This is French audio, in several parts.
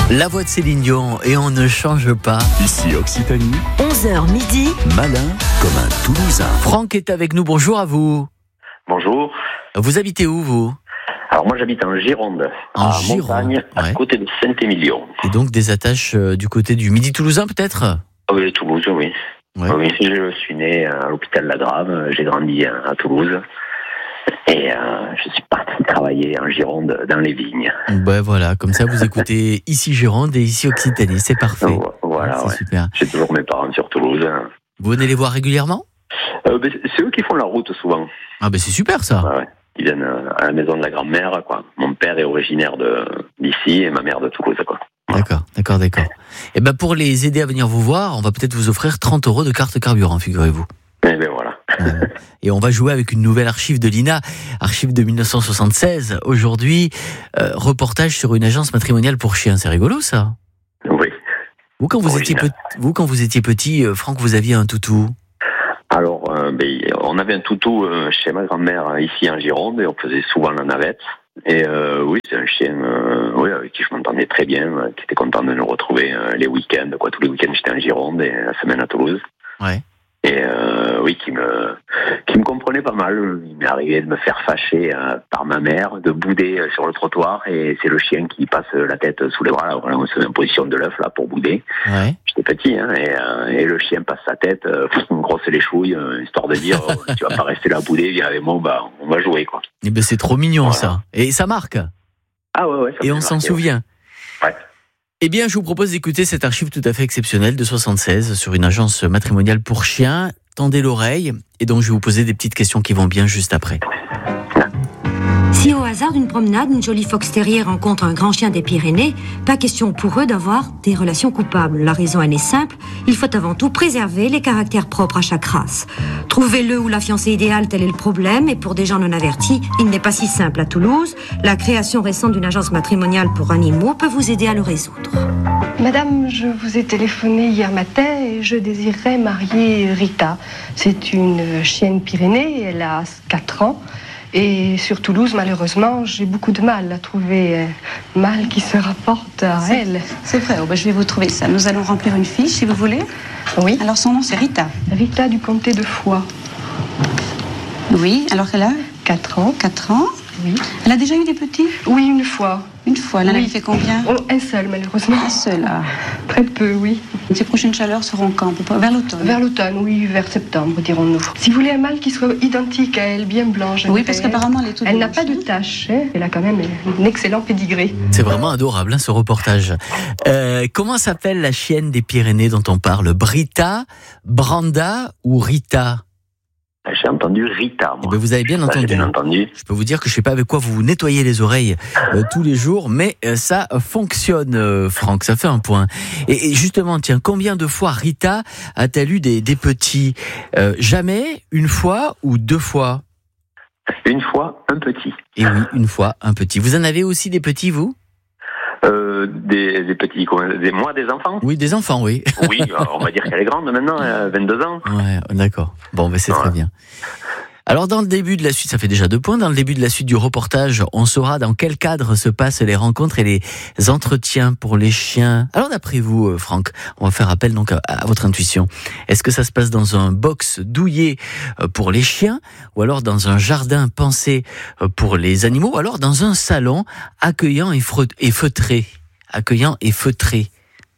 La voix de Céline Dion et on ne change pas. Ici Occitanie, 11h midi. malin comme un Toulousain. Franck est avec nous, bonjour à vous. Bonjour. Vous habitez où vous ? Alors moi j'habite en Gironde, En à Gironde, Montagne, à ouais. côté de Saint-Émilion. Et donc des attaches du côté du Midi toulousain peut-être ? Oui, Toulouse, oui. Ouais. Oui, je suis né à l'hôpital La Grave, j'ai grandi à Toulouse. Et je suis parti travailler en Gironde dans les vignes. Ben voilà, comme ça vous écoutez ici Gironde et ici Occitanie, c'est parfait. Voilà, C'est ouais. super. J'ai toujours mes parents sur Toulouse. Vous venez les voir régulièrement ? C'est eux qui font la route souvent. Ah ben c'est super ça. Ouais. Ils viennent à la maison de la grand-mère, quoi. Mon père est originaire d'ici et ma mère de Toulouse, quoi. D'accord. Et ben pour les aider à venir vous voir, on va peut-être vous offrir 30 € de carte carburant, figurez-vous. Et ben voilà. Et on va jouer avec une nouvelle archive de l'INA, archive de 1976. Aujourd'hui, reportage sur une agence matrimoniale pour chiens. C'est rigolo ça. Oui. Vous quand vous étiez petit, Franck, vous aviez un toutou. Alors, on avait un toutou chez ma grand-mère ici en Gironde et on faisait souvent la navette. Et oui, c'est un chien avec qui je m'entendais très bien, qui était content de nous retrouver les week-ends. Tous les week-ends, j'étais en Gironde et la semaine à Toulouse. Ouais. Et oui, qui me comprenait pas mal. Il m'est arrivé de me faire fâcher par ma mère, de bouder sur le trottoir, et c'est le chien qui passe la tête sous les bras. Là, voilà, on se met en position de l'œuf là pour bouder. Ouais. J'étais petit, et le chien passe sa tête, on me grosse les chouilles, histoire de dire tu vas pas rester là à bouder, viens avec moi, on va jouer, quoi. Et ben c'est trop mignon Voilà. ça. Et ça marque. Ah ouais. Ça Et me on fait s'en marquer, souvient. Ouais. Eh bien, je vous propose d'écouter cette archive tout à fait exceptionnelle de 76 sur une agence matrimoniale pour chiens. Tendez l'oreille, et donc je vais vous poser des petites questions qui vont bien juste après. Si au hasard d'une promenade, une jolie fox terrier rencontre un grand chien des Pyrénées, pas question pour eux d'avoir des relations coupables. La raison, elle est simple, il faut avant tout préserver les caractères propres à chaque race. Trouver le ou la fiancée idéale, tel est le problème, et pour des gens non avertis, il n'est pas si simple à Toulouse. La création récente d'une agence matrimoniale pour animaux peut vous aider à le résoudre. Madame, je vous ai téléphoné hier matin et je désirerais marier Rita. C'est une chienne pyrénées, elle a 4 ans. Et sur Toulouse, malheureusement, j'ai beaucoup de mal à trouver un mâle qui se rapporte à elle. C'est vrai, je vais vous trouver ça. Nous allons remplir une fiche, si vous voulez. Oui. Alors, son nom, c'est Rita. Rita du comté de Foix. Oui, alors qu'elle a 4 ans. 4 ans. Oui. Elle a déjà eu des petits ? Oui, une fois. Une fois. Elle en Oui. avait fait combien ? Oh, un seul, malheureusement. Un seul. Ah. Très peu, oui. Ces prochaines chaleurs seront quand ? Vers l'automne. Vers l'automne, oui, vers septembre, dirons-nous. Si vous voulez un mâle qui soit identique à elle, bien blanche. Oui, parce qu'apparemment, elle est toute Elle n'a blanche. pas de taches. Hein. Elle a quand même un excellent pédigré. C'est vraiment adorable, ce reportage. Comment s'appelle la chienne des Pyrénées dont on parle ? Brita, Branda ou Rita ? J'ai entendu Rita, moi. Eh ben, vous avez bien Ça, j'ai entendu. bien entendu. Je peux vous dire que je sais pas avec quoi vous vous nettoyez les oreilles tous les jours, mais ça fonctionne, Franck, ça fait un point. Et justement, tiens, combien de fois Rita a-t-elle eu des petits ? Jamais, une fois ou 2 fois ? Une fois, un petit. Et oui, une fois, un petit. Vous en avez aussi des petits, vous ? Des petits, des enfants. Oui, des enfants, oui. Oui, on va dire qu'elle est grande maintenant, 22 ans. Ouais, d'accord. Bon, ben c'est très bien. Alors, dans le début de la suite, ça fait déjà 2 points. Dans le début de la suite du reportage, on saura dans quel cadre se passent les rencontres et les entretiens pour les chiens. Alors, d'après vous, Franck, on va faire appel donc à votre intuition. Est-ce que ça se passe dans un box douillet pour les chiens, ou alors dans un jardin pensé pour les animaux, ou alors dans un salon accueillant et feutré? Accueillant et feutré.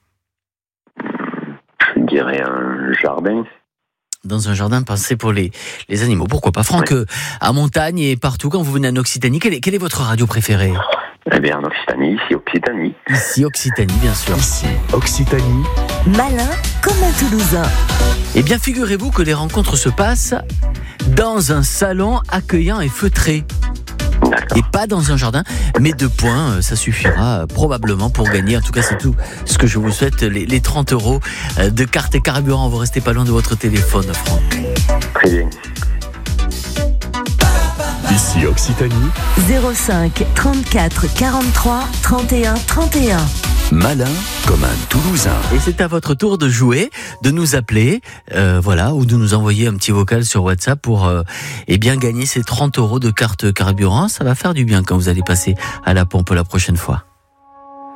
Je dirais un jardin. Dans un jardin pensé pour les animaux. Pourquoi pas, Franck, à Montagne et partout, quand vous venez en Occitanie, quelle est votre radio préférée ? Eh bien, en Occitanie, ici, Occitanie. Ici, Occitanie, bien sûr. Ici Occitanie, Malin comme un Toulousain. Eh bien, figurez-vous que les rencontres se passent dans un salon accueillant et feutré. D'accord. Et pas dans un jardin, mais 2 points, ça suffira probablement pour gagner. En tout cas, c'est tout ce que je vous souhaite. Les 30 € de carte et carburant. Vous restez pas loin de votre téléphone, Franck. Très bien. ici Occitanie, 05 34 43 31 31. malin comme un Toulousain. Et c'est à votre tour de jouer, de nous appeler, ou de nous envoyer un petit vocal sur WhatsApp pour gagner ces 30 € de carte carburant. Ça va faire du bien quand vous allez passer à la pompe la prochaine fois.